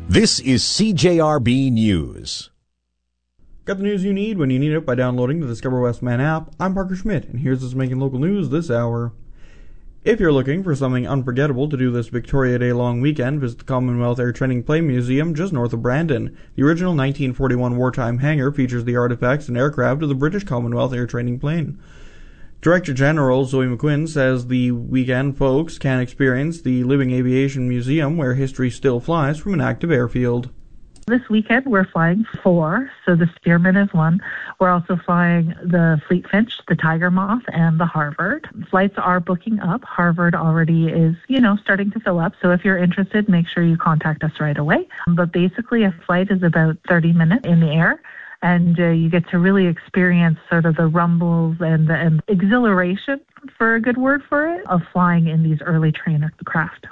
This is CJRB News. Got the news you need when you need it by downloading the Discover Westman app. I'm Parker Schmidt, and here's what's making local news this hour. If you're looking for something unforgettable to do this Victoria Day long weekend, visit the Commonwealth Air Training Plane Museum just north of Brandon. The original 1941 wartime hangar features the artifacts and aircraft of the British Commonwealth Air Training Plane. Director General Zoe McQuinn says the weekend folks can experience the Living Aviation Museum, where history still flies from an active airfield. This weekend, we're flying 4, so the Spearman is 1. We're also flying the Fleet Finch, the Tiger Moth, and the Harvard. Flights are booking up. Harvard already is, starting to fill up. So if you're interested, make sure you contact us right away. But basically, a flight is about 30 minutes in the air, and you get to really experience sort of the rumbles and exhilaration, for a good word for it, of flying in these early trainer craft.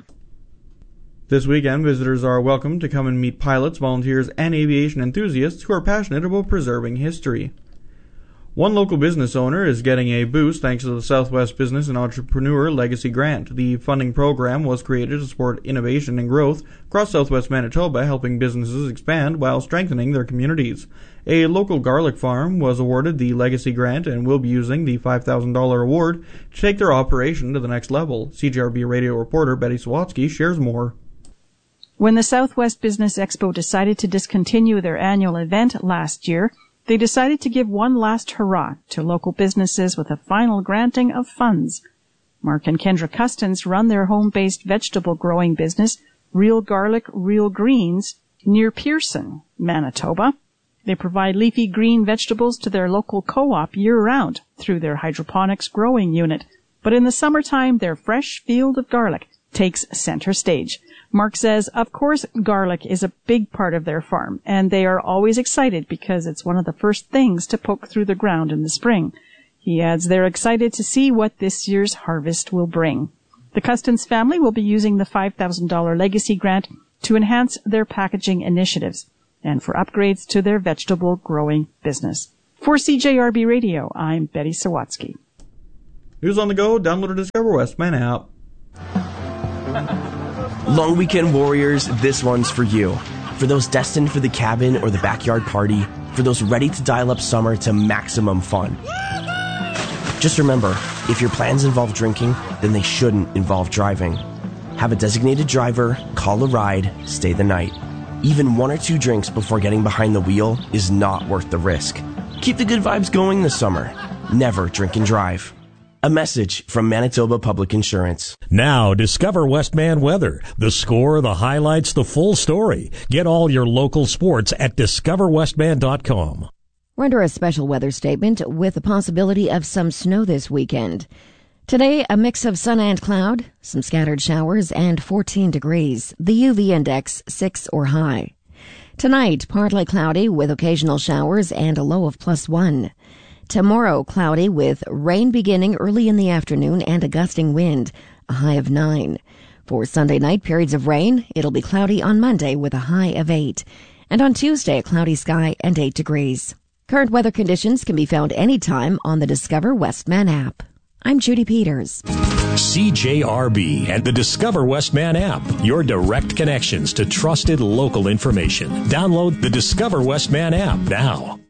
This weekend, visitors are welcome to come and meet pilots, volunteers, and aviation enthusiasts who are passionate about preserving history. One local business owner is getting a boost thanks to the Southwest Business and Entrepreneur Legacy Grant. The funding program was created to support innovation and growth across southwest Manitoba, helping businesses expand while strengthening their communities. A local garlic farm was awarded the Legacy Grant and will be using the $5,000 award to take their operation to the next level. CJRB radio reporter Betty Sawatsky shares more. When the Southwest Business Expo decided to discontinue their annual event last year, they decided to give one last hurrah to local businesses with a final granting of funds. Mark and Kendra Custins run their home-based vegetable growing business, Real Garlic, Real Greens, near Pearson, Manitoba. They provide leafy green vegetables to their local co-op year-round through their hydroponics growing unit. But in the summertime, their fresh field of garlic takes center stage. Mark says, of course, garlic is a big part of their farm, and they are always excited because it's one of the first things to poke through the ground in the spring. He adds they're excited to see what this year's harvest will bring. The Custins family will be using the $5,000 Legacy Grant to enhance their packaging initiatives and for upgrades to their vegetable growing business. For CJRB Radio, I'm Betty Sawatsky. News on the go, download the Discover Westman app. Long weekend warriors, this one's for you. For those destined for the cabin or the backyard party, for those ready to dial up summer to maximum fun. Just remember, if your plans involve drinking, then they shouldn't involve driving. Have a designated driver, call a ride, stay the night. Even 1 or 2 drinks before getting behind the wheel is not worth the risk. Keep the good vibes going this summer. Never drink and drive. A message from Manitoba Public Insurance. Now, discover Westman weather. The score, the highlights, the full story. Get all your local sports at discoverwestman.com. We're under a special weather statement with the possibility of some snow this weekend. Today, a mix of sun and cloud, some scattered showers, and 14 degrees. The UV index 6 or high. Tonight, partly cloudy with occasional showers and a low of +1. Tomorrow, cloudy with rain beginning early in the afternoon and a gusting wind, a high of 9. For Sunday night, periods of rain. It'll be cloudy on Monday with a high of 8. And on Tuesday, a cloudy sky and 8 degrees. Current weather conditions can be found anytime on the Discover Westman app. I'm Judy Peters. CJRB and the Discover Westman app. Your direct connections to trusted local information. Download the Discover Westman app now.